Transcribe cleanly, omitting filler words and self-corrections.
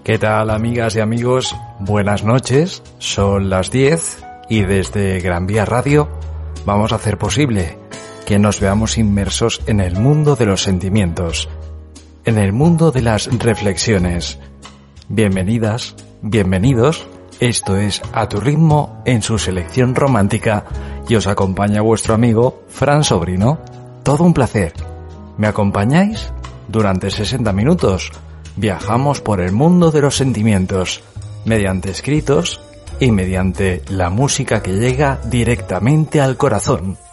¿Qué tal, amigas y amigos? Buenas noches, son las 10 y desde Gran Vía Radio vamos a hacer posible que nos veamos inmersos en el mundo de los sentimientos, en el mundo de las reflexiones. Bienvenidas, bienvenidos, esto es A Tu Ritmo en su selección romántica y os acompaña vuestro amigo Fran Sobrino. Todo un placer. ¿Me acompañáis? Durante 60 minutos viajamos por el mundo de los sentimientos, mediante escritos y mediante la música que llega directamente al corazón.